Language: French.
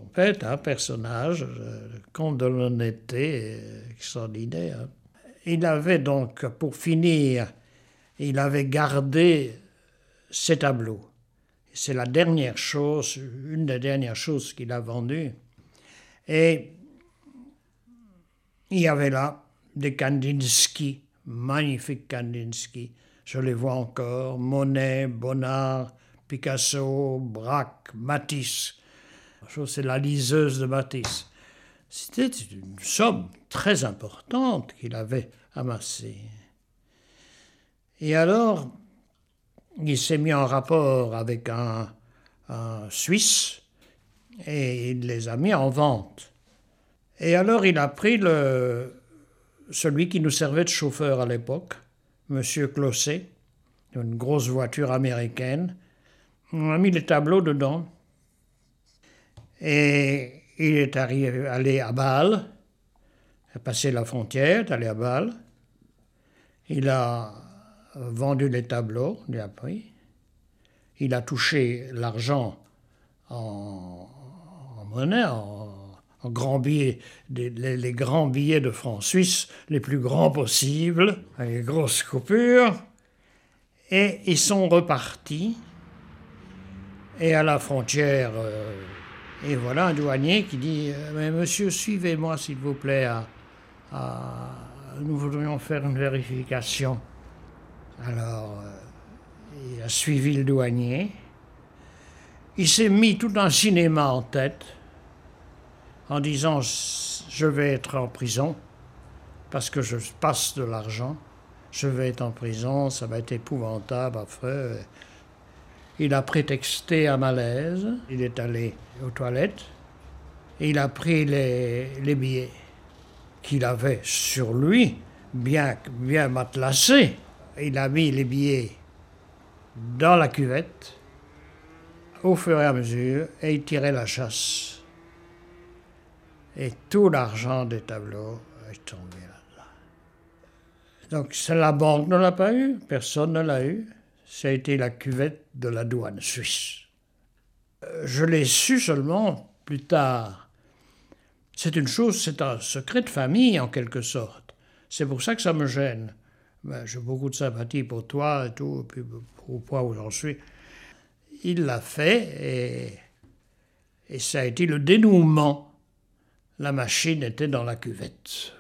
trompette, un personnage, comte de l'honnêteté extraordinaire. Il avait donc, pour finir, il avait gardé ses tableaux. C'est la dernière chose, une des dernières choses qu'il a vendues. Et il y avait là des Kandinsky, magnifiques Kandinsky. Je les vois encore, Monet, Bonnard, Picasso, Braque, Matisse. C'est la liseuse de Matisse. C'était une somme très importante qu'il avait amassée. Et alors, il s'est mis en rapport avec un Suisse et il les a mis en vente. Et alors il a pris celui qui nous servait de chauffeur à l'époque, M. Closset, une grosse voiture américaine. On a mis les tableaux dedans. Et il est allé à Bâle, il a passé la frontière, est allé à Bâle. Il a vendu les tableaux, il a pris. Il a touché l'argent en monnaie, en grands billets, les grands billets de francs suisses, les plus grands possibles, avec les grosses coupures. Et ils sont repartis. Et à la frontière, et voilà un douanier qui dit « Mais monsieur, suivez-moi s'il vous plaît, nous voudrions faire une vérification. » Alors, il a suivi le douanier. Il s'est mis tout un cinéma en tête en disant « Je vais être en prison parce que je passe de l'argent. Je vais être en prison, ça va être épouvantable, affreux. » Il a prétexté un malaise, il est allé aux toilettes et il a pris les billets qu'il avait sur lui, bien matelassés. Il a mis les billets dans la cuvette au fur et à mesure et il tirait la chasse. Et tout l'argent des tableaux est tombé là-dedans. Donc la banque ne l'a pas eu, personne ne l'a eu. Ça a été la cuvette de la douane suisse. Je l'ai su seulement plus tard. C'est une chose, c'est un secret de famille en quelque sorte. C'est pour ça que ça me gêne. Ben, j'ai beaucoup de sympathie pour toi et tout, et puis au point où j'en suis. Il l'a fait et ça a été le dénouement. La machine était dans la cuvette.